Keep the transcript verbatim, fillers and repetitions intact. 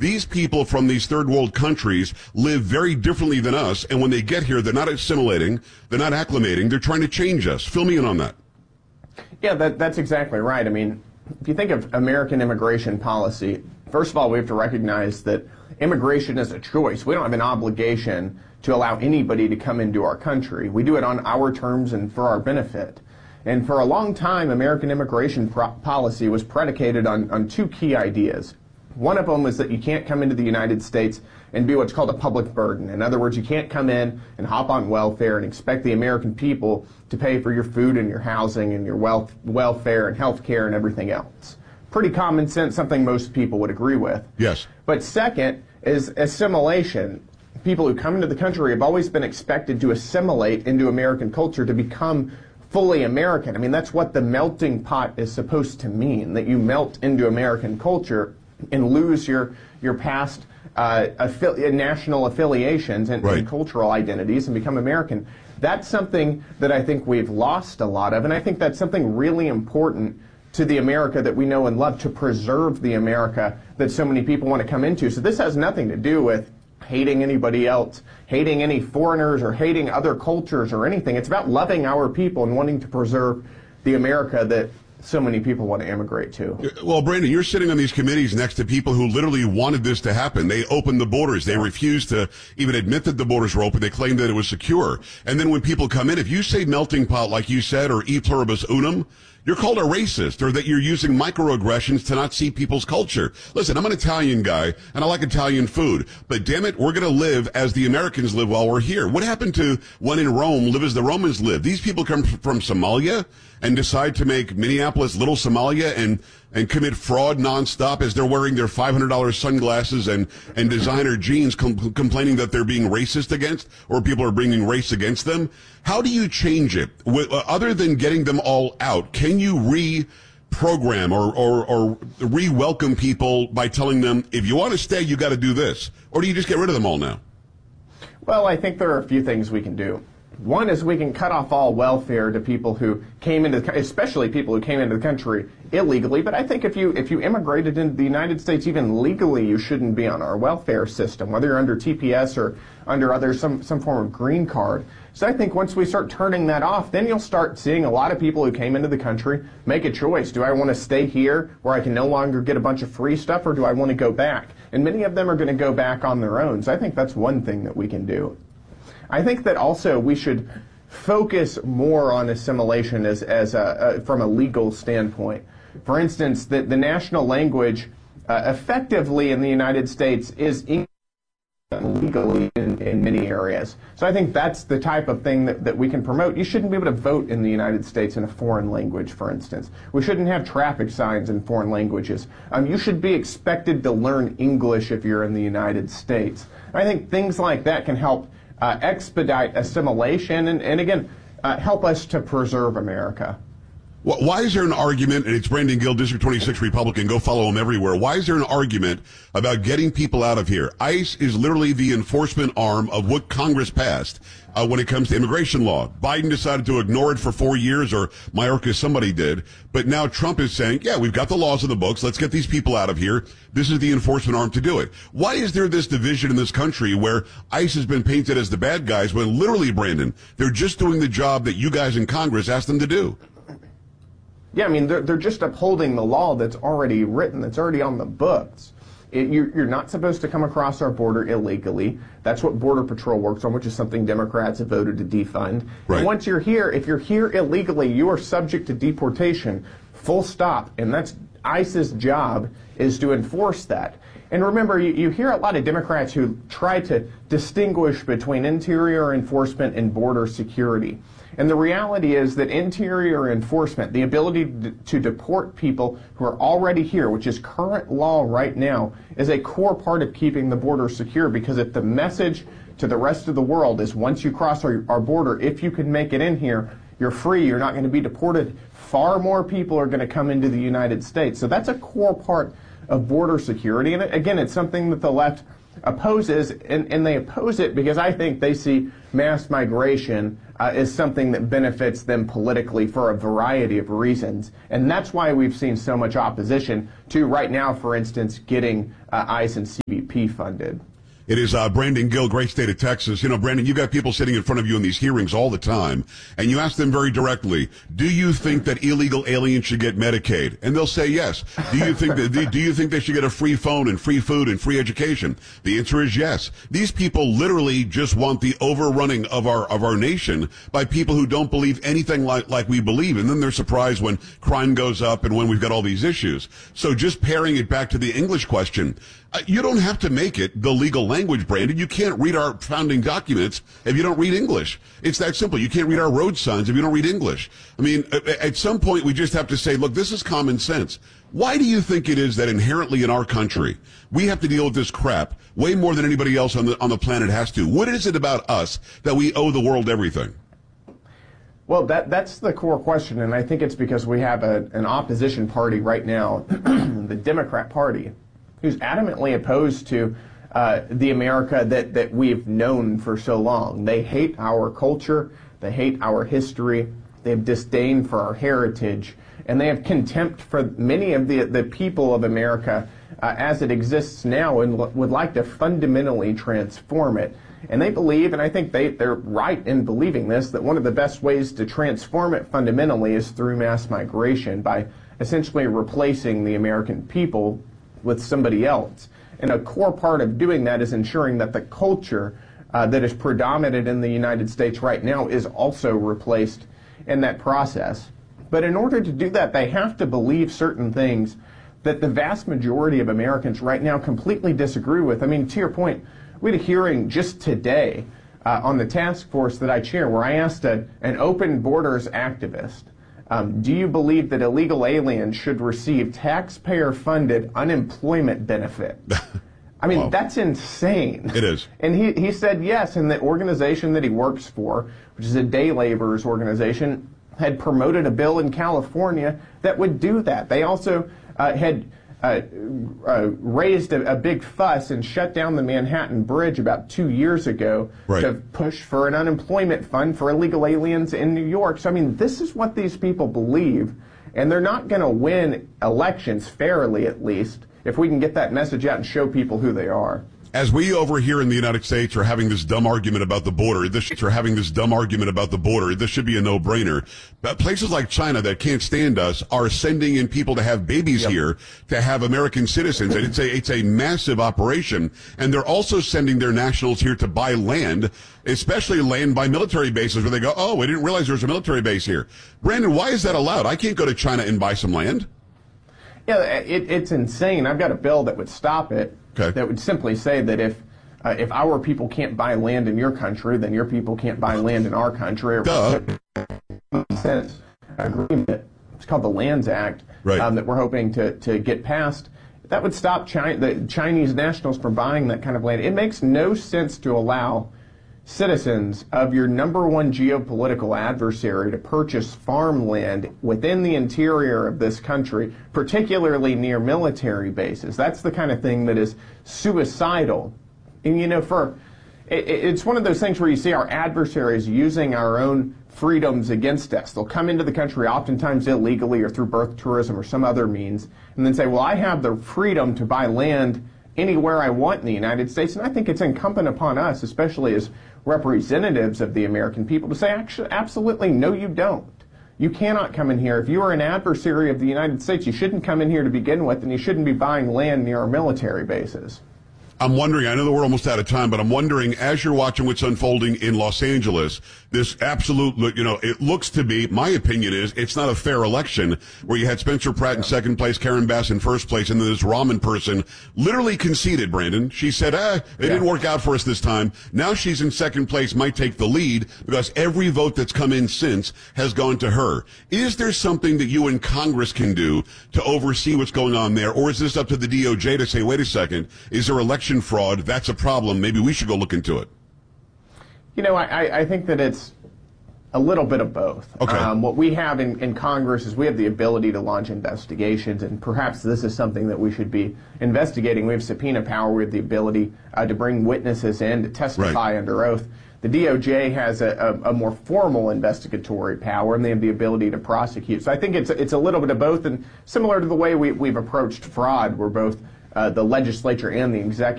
these people from these third world countries live very differently than us, and when they get here, they're not assimilating, they're not acclimating, they're trying to change us. Fill me in on that. Yeah, that, that's exactly right. I mean, if you think of American immigration policy, first of all, we have to recognize that immigration is a choice. We don't have an obligation to allow anybody to come into our country. We do it on our terms and for our benefit. And for a long time, American immigration policy was predicated on, on two key ideas. One of them was that you can't come into the United States and be what's called a public burden. In other words, you can't come in and hop on welfare and expect the American people to pay for your food and your housing and your wealth, welfare and health care and everything else. Pretty common sense, something most people would agree with. Yes. But second is assimilation. People who come into the country have always been expected to assimilate into American culture to become fully American. I mean, that's what the melting pot is supposed to mean, that you melt into American culture and lose your, your past uh, affi- national affiliations and, right. and cultural identities and become American. That's something that I think we've lost a lot of, and I think that's something really important to the America that we know and love, to preserve the America that so many people want to come into. So this has nothing to do with hating anybody else, hating any foreigners, or hating other cultures or anything. It's about loving our people and wanting to preserve the America that so many people want to immigrate to. Well, Brandon, you're sitting on these committees next to people who literally wanted this to happen. They opened the borders. They refused to even admit that the borders were open. They claimed that it was secure. And then when people come in, if you say melting pot, like you said, or e pluribus unum, you're called a racist, or that you're using microaggressions to not see people's culture. Listen, I'm an Italian guy, and I like Italian food, but damn it, we're going to live as the Americans live while we're here. What happened to when in Rome, live as the Romans live? These people come from Somalia and decide to make Minneapolis little Somalia and, and commit fraud nonstop as they're wearing their five hundred dollar sunglasses and, and designer jeans, com- complaining that they're being racist against, or people are bringing race against them. How do you change it? W- other than getting them all out, can you reprogram or, or, or re-welcome people by telling them, if you want to stay, you got to do this? Or do you just get rid of them all now? Well, I think there are a few things we can do. One is we can cut off all welfare to people who came into the, especially people who came into the country illegally. But I think if you if you immigrated into the United States even legally, you shouldn't be on our welfare system, whether you're under T P S or under other some some form of green card. So I think once we start turning that off, then you'll start seeing a lot of people who came into the country make a choice. Do I want to stay here where I can no longer get a bunch of free stuff, or do I want to go back? And many of them are going to go back on their own. So I think that's one thing that we can do. I think that also we should focus more on assimilation as, as a, a, from a legal standpoint. For instance, the, the national language uh, effectively in the United States is English legally in, in many areas. So I think that's the type of thing that, that we can promote. You shouldn't be able to vote in the United States in a foreign language, for instance. We shouldn't have traffic signs in foreign languages. Um, you should be expected to learn English if you're in the United States. I think things like that can help Uh, expedite assimilation and, and again, uh, help us to preserve America. Why is there an argument, and it's Brandon Gill, District twenty-six Republican, go follow him everywhere. Why is there an argument about getting people out of here? ICE is literally the enforcement arm of what Congress passed uh, when it comes to immigration law. Biden decided to ignore it for four years, or Mayorkas, somebody did. But now Trump is saying, yeah, we've got the laws in the books. Let's get these people out of here. This is the enforcement arm to do it. Why is there this division in this country where ICE has been painted as the bad guys when literally, Brandon, they're just doing the job that you guys in Congress asked them to do? Yeah, I mean, they're, they're just upholding the law that's already written, that's already on the books. It, you're, you're not supposed to come across our border illegally. That's what Border Patrol works on, which is something Democrats have voted to defund. Right. And once you're here, if you're here illegally, you are subject to deportation, full stop. And that's ICE's job, is to enforce that. And remember, you, you hear a lot of Democrats who try to distinguish between interior enforcement and border security. And the reality is that interior enforcement, the ability to deport people who are already here, which is current law right now, is a core part of keeping the border secure. Because if the message to the rest of the world is once you cross our, our border, if you can make it in here, you're free, you're not going to be deported, far more people are going to come into the United States. So that's a core part of border security. And again, it's something that the left opposes, and, and they oppose it because I think they see mass migration uh, is something that benefits them politically for a variety of reasons. And that's why we've seen so much opposition to, right now, for instance, getting uh, ICE and C B P funded. It is uh, Brandon Gill, great state of Texas. You know, Brandon, you got people sitting in front of you in these hearings all the time, and you ask them very directly, do you think that illegal aliens should get Medicaid? And they'll say yes. Do you think that, do you think they should get a free phone and free food and free education? The answer is yes. These people literally just want the overrunning of our, of our nation by people who don't believe anything like, like we believe. And then they're surprised when crime goes up and when we've got all these issues. So just pairing it back to the English question, Uh, you don't have to make it the legal language, Brandon. You can't read our founding documents if you don't read English. It's that simple. You can't read our road signs if you don't read English. I mean, at some point, we just have to say, look, this is common sense. Why do you think it is that inherently in our country, we have to deal with this crap way more than anybody else on the, on the planet has to? What is it about us that we owe the world everything? Well, that that's the core question, and I think it's because we have a, an opposition party right now, the Democrat Party, who's adamantly opposed to uh, the America that, that we've known for so long. They hate our culture, they hate our history, they have disdain for our heritage, and they have contempt for many of the, the people of America uh, as it exists now, and l- would like to fundamentally transform it. And they believe, and I think they, they're right in believing this, that one of the best ways to transform it fundamentally is through mass migration, by essentially replacing the American people with somebody else. And a core part of doing that is ensuring that the culture uh, that is predominant in the United States right now is also replaced in that process. But in order to do that, they have to believe certain things that the vast majority of Americans right now completely disagree with. I mean, to your point, we had a hearing just today uh, on the task force that I chair where I asked a, an open borders activist, Um, do you believe that illegal aliens should receive taxpayer-funded unemployment benefit? I mean, wow. That's insane. It is. And he, he said yes, and the organization that he works for, which is a day laborers organization, had promoted a bill in California that would do that. They also uh, had uh, uh, raised a, a big fuss and shut down the Manhattan Bridge about two years ago right. to push for an unemployment fund for illegal aliens in New York. So, I mean, this is what these people believe, and they're not going to win elections fairly, at least, if we can get that message out and show people who they are. As we over here in the United States are having this dumb argument about the border, this are having this dumb argument about the border, this should be a no-brainer. But places like China that can't stand us are sending in people to have babies yep. here, to have American citizens. And it's a, it's a massive operation. And they're also sending their nationals here to buy land, especially land by military bases where they go, oh, we didn't realize there was a military base here. Brandon, why is that allowed? I can't go to China and buy some land. Yeah, it, it's insane. I've got a bill that would stop it. Okay. That would simply say that if uh, if our people can't buy land in your country, then your people can't buy land in our country. Or Duh. Sense agreement. It's called the Lands Act right. um, that we're hoping to, to get passed. That would stop China, the Chinese nationals from buying that kind of land. It makes no sense to allow citizens of your number one geopolitical adversary to purchase farmland within the interior of this country, particularly near military bases. That's the kind of thing that is suicidal. And, you know, for it, it's one of those things where you see our adversaries using our own freedoms against us. They'll come into the country oftentimes illegally or through birth tourism or some other means, and then say, well, I have the freedom to buy land anywhere I want in the United States. And I think it's incumbent upon us, especially as representatives of the American people, to say, actually, absolutely, no, you don't. You cannot come in here. If you are an adversary of the United States, you shouldn't come in here to begin with, and you shouldn't be buying land near our military bases. I'm wondering, I know that we're almost out of time, but I'm wondering, as you're watching what's unfolding in Los Angeles, this absolute, you know, it looks to be, my opinion is, it's not a fair election where you had Spencer Pratt in second place, Karen Bass in first place, and then this Rahman person literally conceded, Brandon. She said, ah, it yeah. didn't work out for us this time. Now she's in second place, might take the lead, because every vote that's come in since has gone to her. Is there something that you in Congress can do to oversee what's going on there, or is this up to the D O J to say, wait a second, is there election fraud? That's a problem. Maybe we should go look into it. You know, I, I think that it's a little bit of both. Okay. Um, what we have in, in Congress is we have the ability to launch investigations, and perhaps this is something that we should be investigating. We have subpoena power. We have the ability uh, to bring witnesses in to testify right. under oath. The D O J has a, a, a more formal investigatory power, and they have the ability to prosecute. So I think it's it's a little bit of both, and similar to the way we, we've approached fraud, where both uh, the legislature and the executive